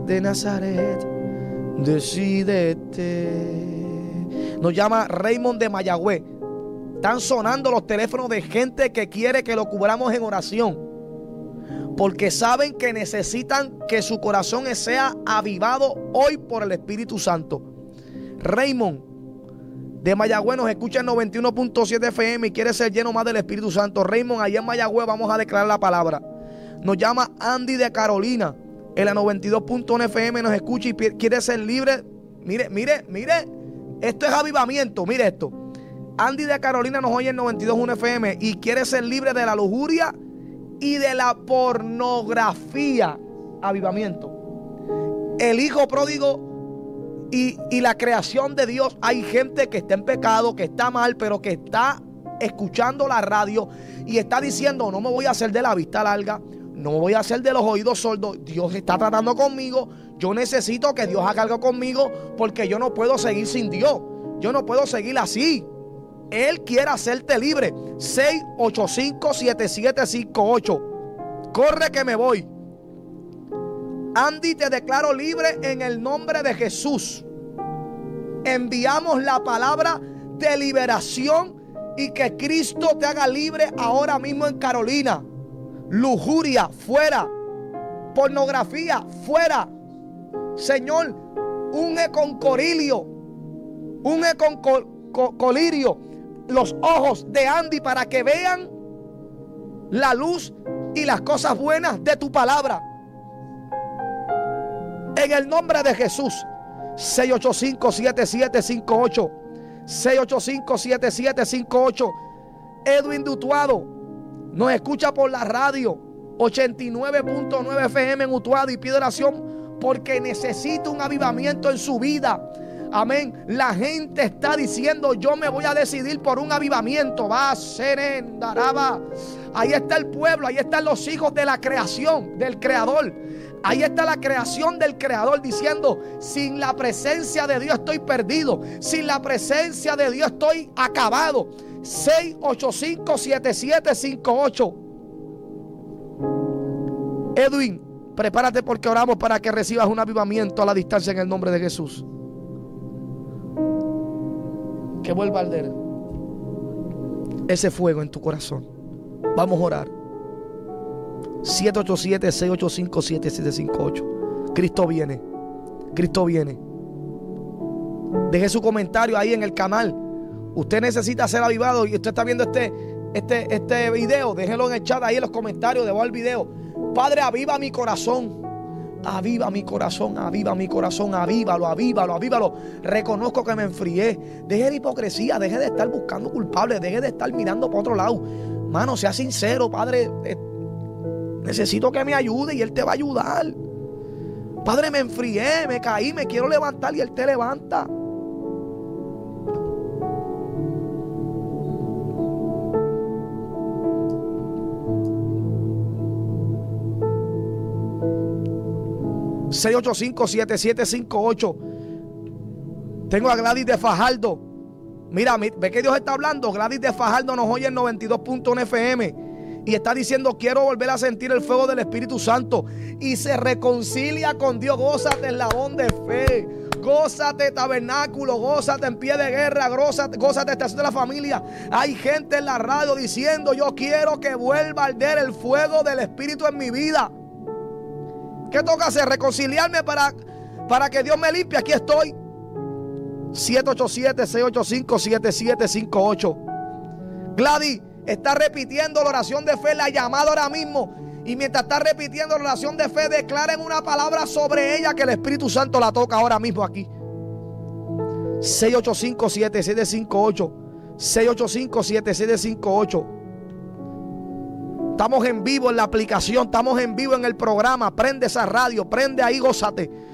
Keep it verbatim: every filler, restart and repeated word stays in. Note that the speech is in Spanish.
de Nazaret, decídete. Nos llama Raymond de Mayagüez. Están sonando los teléfonos de gente que quiere que lo cubramos en oración, porque saben que necesitan que su corazón sea avivado hoy por el Espíritu Santo. Raymond de Mayagüez nos escucha en noventa y uno punto siete F M y quiere ser lleno más del Espíritu Santo. Raymond, allá en Mayagüez vamos a declarar la palabra. Nos llama Andy de Carolina en la noventa y dos punto uno F M, nos escucha y quiere ser libre. Mire, mire, mire, esto es avivamiento, mire esto. Andy de Carolina nos oye en noventa y dos punto uno F M y quiere ser libre de la lujuria y de la pornografía. Avivamiento. El hijo pródigo y, y la creación de Dios. Hay gente que está en pecado, que está mal, pero que está escuchando la radio y está diciendo: no me voy a hacer de la vista larga, no me voy a hacer de los oídos sordos. Dios está tratando conmigo. Yo necesito que Dios haga algo conmigo, porque yo no puedo seguir sin Dios. Yo no puedo seguir así. Él quiere hacerte libre. seis ocho cinco, siete siete cinco ocho. Corre que me voy. Andy, te declaro libre en el nombre de Jesús. Enviamos la palabra de liberación y que Cristo te haga libre ahora mismo en Carolina. Lujuria, fuera. Pornografía, fuera. Señor, unge con corilio, unge con col, col, colirio los ojos de Andy para que vean la luz y las cosas buenas de tu palabra. En el nombre de Jesús. seis ocho cinco, siete siete cinco ocho. seis ocho cinco, siete siete cinco ocho. Edwin Dutuado nos escucha por la radio ochenta y nueve punto nueve F M en Utuado y pide oración porque necesita un avivamiento en su vida. Amén. La gente está diciendo: yo me voy a decidir por un avivamiento. Va a ser en Daraba. Ahí está el pueblo, ahí están los hijos de la creación, del creador. Ahí está la creación del creador diciendo: sin la presencia de Dios estoy perdido, sin la presencia de Dios estoy acabado. seis ocho cinco, siete siete cinco ocho. Edwin, prepárate porque oramos para que recibas un avivamiento a la distancia en el nombre de Jesús. Que vuelva a arder ese fuego en tu corazón. Vamos a orar. siete ocho siete, seis ocho cinco, siete siete cinco ocho. Cristo viene. Cristo viene. Deje su comentario ahí en el canal. Usted necesita ser avivado y usted está viendo este, este, este video. Déjelo en el chat ahí en los comentarios debajo del video. Padre, aviva mi corazón. Aviva mi corazón, aviva mi corazón, avívalo, avívalo, avívalo. Reconozco que me enfrié. Deje de hipocresía, deje de estar buscando culpables, deje de estar mirando para otro lado. Mano, sea sincero, Padre. Eh, necesito que me ayude y Él te va a ayudar. Padre, me enfrié, me caí, me quiero levantar y Él te levanta. seis ocho cinco, siete siete cinco ocho. Tengo a Gladys de Fajardo. Mira, ve que Dios está hablando. Gladys de Fajardo nos oye en noventa y dos punto uno F M y está diciendo: quiero volver a sentir el fuego del Espíritu Santo. Y se reconcilia con Dios. Gózate en la onda de fe. Gózate tabernáculo, gózate en pie de guerra, gózate, gózate estación de la familia. Hay gente en la radio diciendo: yo quiero que vuelva a arder el fuego del Espíritu en mi vida. ¿Qué toca hacer? Reconciliarme para, para que Dios me limpie. Aquí estoy. siete ocho siete, seis ocho cinco, siete siete cinco ocho. Gladys está repitiendo la oración de fe, la llamada ahora mismo. Y mientras está repitiendo la oración de fe, declaren una palabra sobre ella que el Espíritu Santo la toca ahora mismo aquí. seis ocho cinco, siete siete cinco ocho. seis ocho cinco, siete siete cinco ocho. Estamos en vivo en la aplicación, estamos en vivo en el programa. Prende esa radio, prende ahí, gózate.